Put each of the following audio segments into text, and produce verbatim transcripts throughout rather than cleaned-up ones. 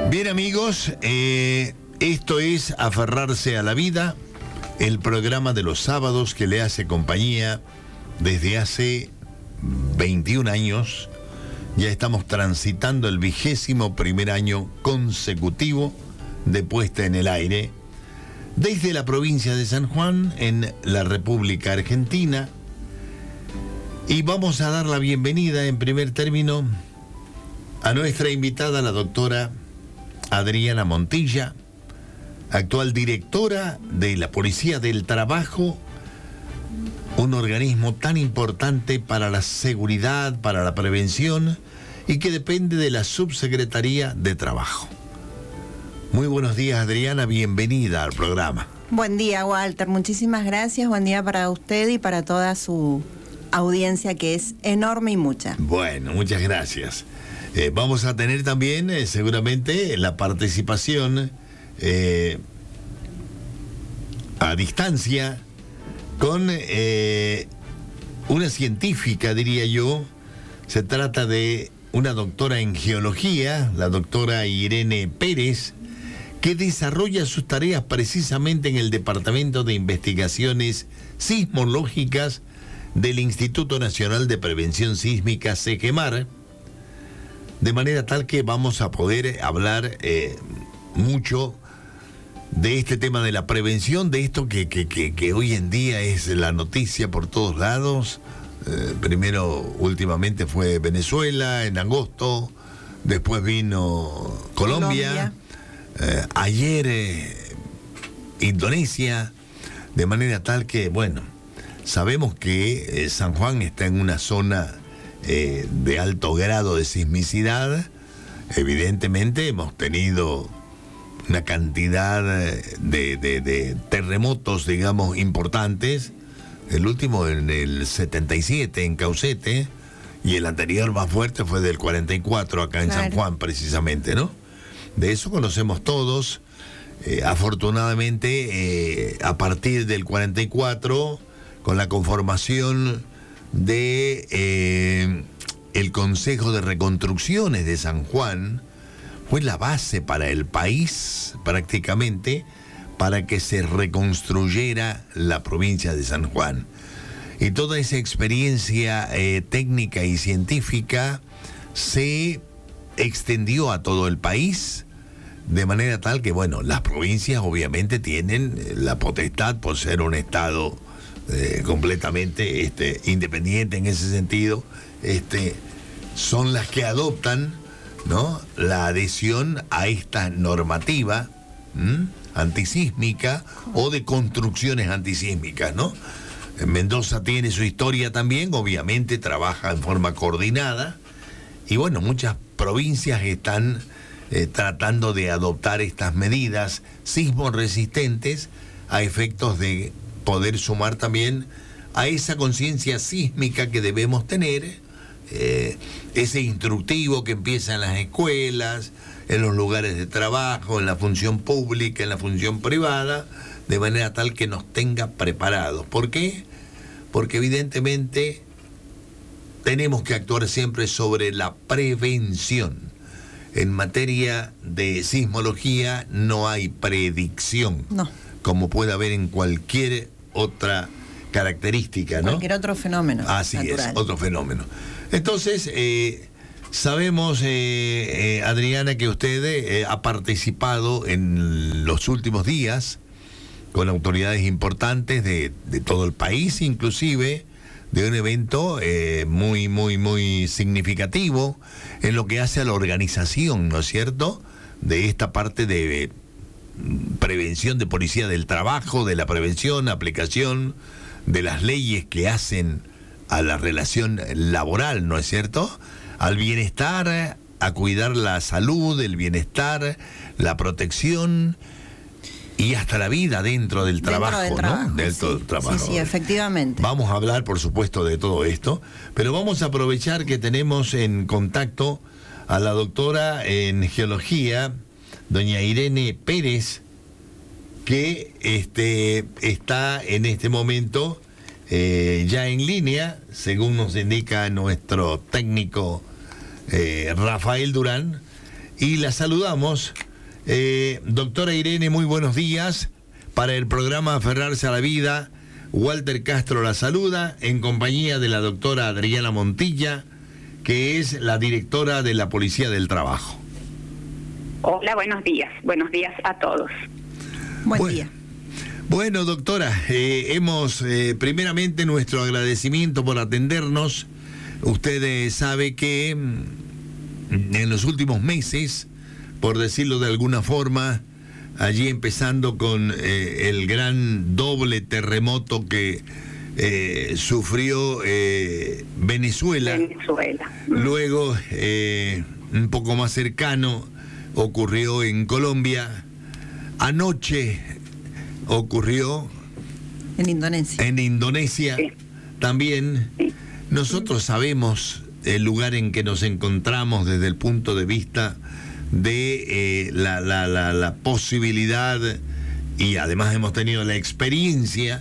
Bien, amigos, eh, esto es Aferrarse a la Vida, el programa de los sábados que le hace compañía desde hace veintiún años. Ya estamos transitando el vigésimo primer año consecutivo de puesta en el aire desde la provincia de San Juan, en la República Argentina. Y vamos a dar la bienvenida en primer término a nuestra invitada, la doctora Adriana Montilla, actual directora de la Policía del Trabajo, un organismo tan importante para la seguridad, para la prevención y que depende de la Subsecretaría de Trabajo. Muy buenos días, Adriana, bienvenida al programa. Buen día, Walter, muchísimas gracias, buen día para usted y para toda su audiencia, que es enorme y mucha. Bueno, muchas gracias. Eh, vamos a tener también eh, seguramente la participación eh, a distancia con eh, una científica, diría yo. Se trata de una doctora en geología, la doctora Irene Pérez, que desarrolla sus tareas precisamente en el Departamento de Investigaciones Sismológicas del Instituto Nacional de Prevención Sísmica, SEGEMAR, de manera tal que vamos a poder hablar eh, mucho de este tema de la prevención, de esto que, que, que, que hoy en día es la noticia por todos lados. Eh, primero, últimamente fue Venezuela en agosto, después vino Colombia, Colombia. Eh, ayer eh, Indonesia, de manera tal que, bueno, sabemos que eh, San Juan está en una zona eh, de alto grado de sismicidad. Evidentemente hemos tenido una cantidad de, de, de terremotos, digamos, importantes. El último en el setenta y siete en Caucete, y el anterior más fuerte fue del cuarenta y cuatro acá en claro. San Juan, precisamente, ¿no? De eso conocemos todos. Eh, afortunadamente, eh, a partir del cuarenta y cuatro, con la conformación de eh, el Consejo de Reconstrucciones de San Juan, fue la base para el país, prácticamente, para que se reconstruyera la provincia de San Juan. Y toda esa experiencia eh, técnica y científica se extendió a todo el país, de manera tal que, bueno, las provincias obviamente tienen la potestad, por ser un estado eh, completamente este, independiente en ese sentido, este, son las que adoptan, ¿no?, la adhesión a esta normativa ¿m? antisísmica o de construcciones antisísmicas, ¿no? Mendoza tiene su historia también, obviamente trabaja en forma coordinada, y bueno, muchas provincias están eh, tratando de adoptar estas medidas sismoresistentes a efectos de poder sumar también a esa conciencia sísmica que debemos tener, eh, ese instructivo que empieza en las escuelas, en los lugares de trabajo, en la función pública, en la función privada, de manera tal que nos tenga preparados. ¿Por qué? Porque evidentemente tenemos que actuar siempre sobre la prevención. En materia de sismología no hay predicción, no, como puede haber en cualquier otra característica, ¿no? Cualquier otro fenómeno. Así natural. Es, otro fenómeno. Entonces, eh, sabemos, eh, eh, Adriana, que usted eh, ha participado en los últimos días con autoridades importantes de, de todo el país, inclusive de un evento eh, muy, muy, muy significativo en lo que hace a la organización, ¿no es cierto?, de esta parte de prevención de policía del trabajo, de la prevención, aplicación de las leyes que hacen a la relación laboral, ¿no es cierto?, al bienestar, a cuidar la salud, el bienestar, la protección y hasta la vida dentro del dentro trabajo, del ¿no? trabajo, Dentro sí, del trabajo. Sí, sí, efectivamente. Vamos a hablar, por supuesto, de todo esto, pero vamos a aprovechar que tenemos en contacto a la doctora en geología, doña Irene Pérez, que este, está en este momento eh, ya en línea, según nos indica nuestro técnico eh, Rafael Durán, y la saludamos. Eh, doctora Irene, muy buenos días. Para el programa Aferrarse a la Vida, Walter Castro la saluda en compañía de la doctora Adriana Montilla, que es la directora de la Policía del Trabajo. Hola, buenos días. Buenos días a todos. Buen bueno, día. Bueno, doctora, eh, hemos eh, primeramente nuestro agradecimiento por atendernos. Usted eh, sabe que mm, en los últimos meses, por decirlo de alguna forma, allí empezando con eh, el gran doble terremoto que eh, sufrió eh, Venezuela, Venezuela. luego eh, un poco más cercano ocurrió en Colombia, anoche ocurrió En Indonesia. en Indonesia Sí. también. Sí. Nosotros sabemos el lugar en que nos encontramos desde el punto de vista de eh, la, la, la, la posibilidad, y además hemos tenido la experiencia,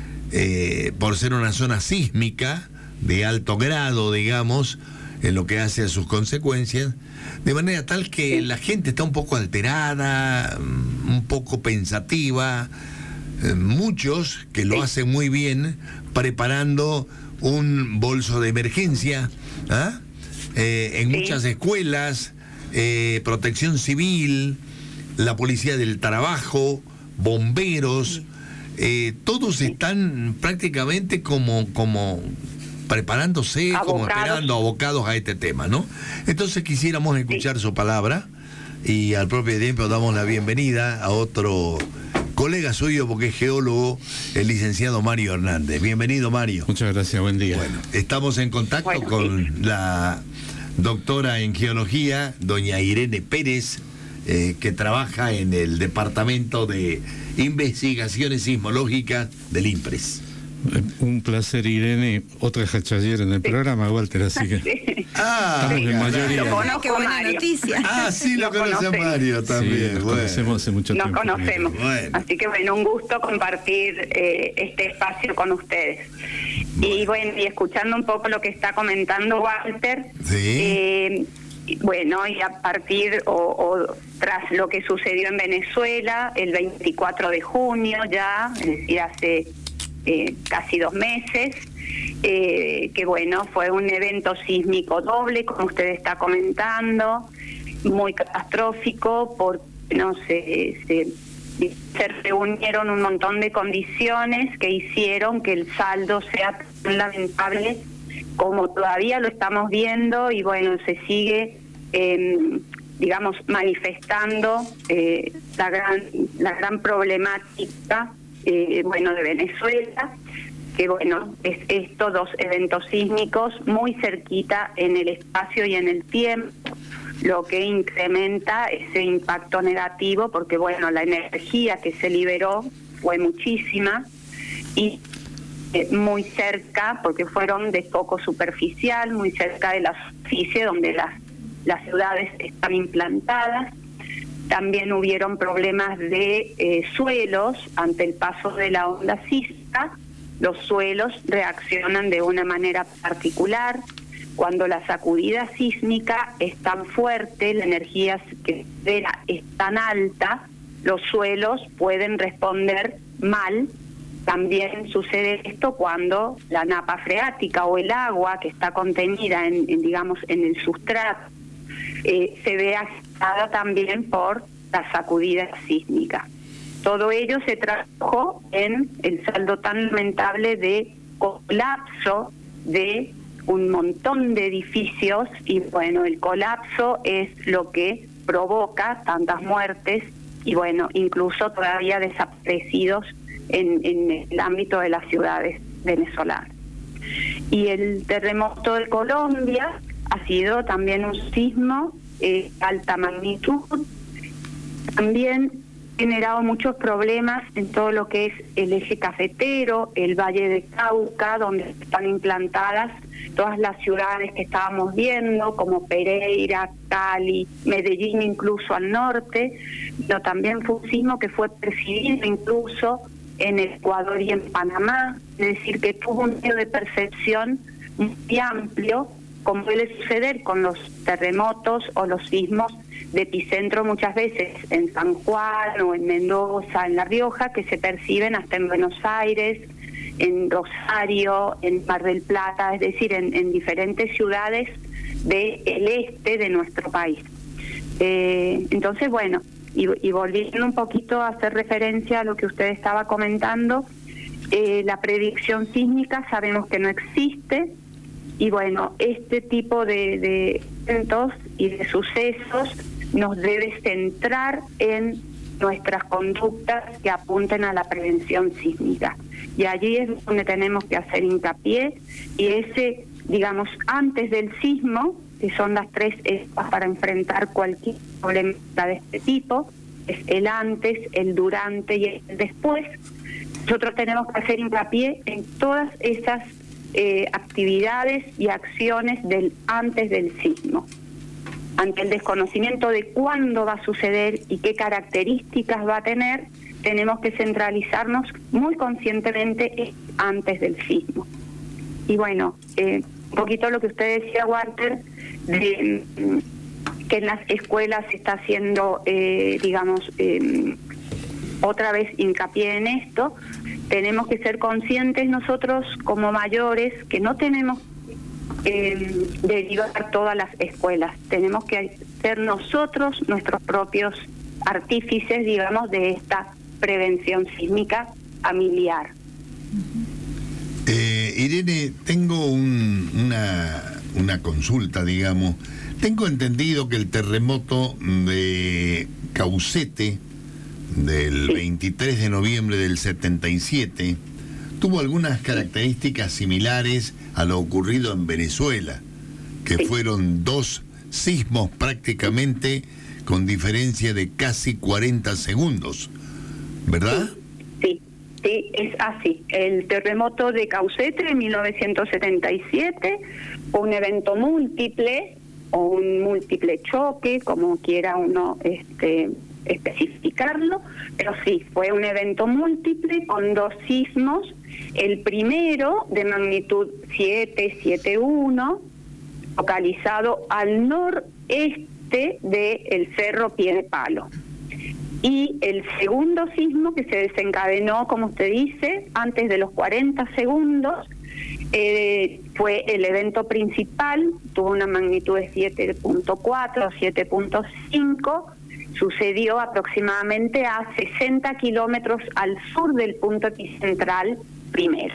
eh, por ser una zona sísmica de alto grado, digamos, en lo que hace a sus consecuencias, de manera tal que Sí. la gente está un poco alterada, un poco pensativa, eh, muchos que lo Sí. hacen muy bien, preparando un bolso de emergencia, ¿ah? Eh, en Sí. muchas escuelas, eh, protección civil, la policía del trabajo, bomberos, eh, todos están prácticamente como, como preparándose, como Abocados. esperando, abocados a este tema, ¿no? Entonces quisiéramos escuchar su palabra y al propio tiempo damos la bienvenida a otro colega suyo, porque es geólogo, el licenciado Mario Hernández. Bienvenido, Mario. Muchas gracias, buen día. Bueno, estamos en contacto Bueno, con sí. la doctora en geología, doña Irene Pérez, eh, que trabaja en el Departamento de Investigaciones Sismológicas del INPRES. Eh, Un placer, Irene. Otra ayer en el programa, Walter, así que... Sí. Ah, Estamos en mayoría. Lo conozco, Qué buena Mario. noticia. ah, sí, lo Lo conoce conocemos. Mario también. Sí, nos bueno. conocemos hace mucho Nos tiempo. conocemos. Bueno. Así que bueno, un gusto compartir eh, este espacio con ustedes. Y bueno, y escuchando un poco lo que está comentando Walter, Sí. eh, y bueno, y a partir o, o tras lo que sucedió en Venezuela el veinticuatro de junio ya, es decir, hace eh, casi dos meses, eh, que bueno, fue un evento sísmico doble, como usted está comentando, muy catastrófico, porque no se, se, se reunieron un montón de condiciones que hicieron que el saldo sea tan lamentable como todavía lo estamos viendo, y bueno, se sigue eh, digamos manifestando eh, la gran la gran problemática eh, bueno de Venezuela, que bueno, es estos dos eventos sísmicos muy cerquita en el espacio y en el tiempo, lo que incrementa ese impacto negativo, porque bueno, la energía que se liberó fue muchísima y eh, muy cerca, porque fueron de foco superficial, muy cerca de la superficie donde las, las ciudades están implantadas. También hubieron problemas de eh, suelos ante el paso de la onda sísmica. Los suelos reaccionan de una manera particular. Cuando la sacudida sísmica es tan fuerte, la energía que se da es tan alta, los suelos pueden responder mal. También sucede esto cuando la napa freática o el agua que está contenida en, en digamos en el sustrato eh, se ve afectada también por la sacudida sísmica. Todo ello se tradujo en el saldo tan lamentable de colapso de un montón de edificios, y bueno, el colapso es lo que provoca tantas muertes y bueno, incluso todavía desaparecidos en, en el ámbito de las ciudades venezolanas. Y el terremoto de Colombia ha sido también un sismo de eh, alta magnitud, también generado muchos problemas en todo lo que es el eje cafetero, el Valle de Cauca, donde están implantadas todas las ciudades que estábamos viendo, como Pereira, Cali, Medellín, incluso al norte, pero también fue un sismo que fue percibido incluso en Ecuador y en Panamá, es decir, que tuvo un medio de percepción muy amplio, como suele suceder con los terremotos o los sismos de epicentro muchas veces en San Juan o en Mendoza, en La Rioja, que se perciben hasta en Buenos Aires, en Rosario, en Mar del Plata, es decir, en, en diferentes ciudades del este de nuestro país. Eh, entonces, bueno, y, y volviendo un poquito a hacer referencia a lo que usted estaba comentando, eh, la predicción sísmica sabemos que no existe, y bueno, este tipo de, de eventos y de sucesos nos debe centrar en nuestras conductas que apunten a la prevención sísmica. Y allí es donde tenemos que hacer hincapié, y ese, digamos, antes del sismo, que son las tres etapas para enfrentar cualquier problema de este tipo, es el antes, el durante y el después. Nosotros tenemos que hacer hincapié en todas esas eh, actividades y acciones del antes del sismo. Ante el desconocimiento de cuándo va a suceder y qué características va a tener, tenemos que centralizarnos muy conscientemente antes del sismo. Y bueno, eh, un poquito lo que usted decía, Walter, de que en las escuelas se está haciendo, eh, digamos, eh, otra vez hincapié en esto. Tenemos que ser conscientes nosotros como mayores que no tenemos eh, derivar todas las escuelas. Tenemos que ser nosotros nuestros propios artífices, digamos, de esta prevención sísmica familiar. Eh, Irene, tengo un, una, una consulta, digamos. Tengo entendido que el terremoto de Caucete del sí. veintitrés de noviembre del setenta y siete tuvo algunas características similares a lo ocurrido en Venezuela, que sí. fueron dos sismos prácticamente con diferencia de casi cuarenta segundos, ¿verdad? Sí, sí, es así. El terremoto de Caucete en mil novecientos setenta y siete fue un evento múltiple o un múltiple choque, como quiera uno este, especificarlo, pero sí, fue un evento múltiple con dos sismos. El primero de magnitud siete, siete punto uno, localizado al noreste del Cerro Piedepalo. Y el segundo sismo, que se desencadenó, como usted dice, antes de los cuarenta segundos, eh, fue el evento principal, tuvo una magnitud de siete punto cuatro, siete punto cinco, sucedió aproximadamente a sesenta kilómetros al sur del punto epicentral primero.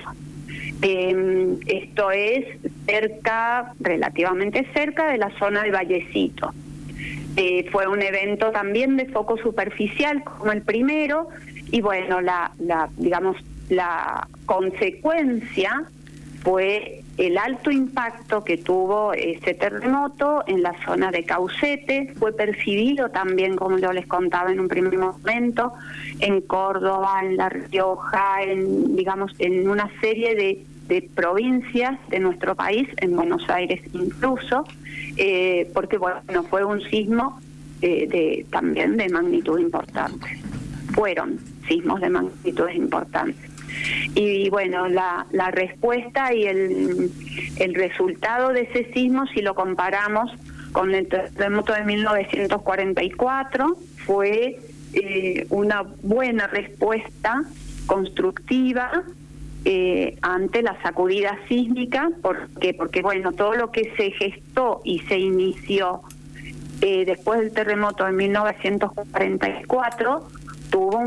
Eh, esto es cerca, relativamente cerca de la zona del Vallecito. Eh, fue un evento también de foco superficial como el primero, y bueno, la, la digamos la consecuencia fue el alto impacto que tuvo ese terremoto en la zona de Caucete. Fue percibido también, como yo les contaba en un primer momento, en Córdoba, en La Rioja, en digamos en una serie de, de provincias de nuestro país, en Buenos Aires incluso, eh, porque bueno, fue un sismo eh, de también de magnitud importante. Fueron sismos de magnitudes importantes. Y bueno, la, la respuesta y el, el resultado de ese sismo, si lo comparamos con el terremoto de mil novecientos cuarenta y cuatro, fue eh, una buena respuesta constructiva eh, ante la sacudida sísmica. ¿Por qué? Porque bueno, todo lo que se gestó y se inició eh, después del terremoto de mil novecientos cuarenta y cuatro tuvo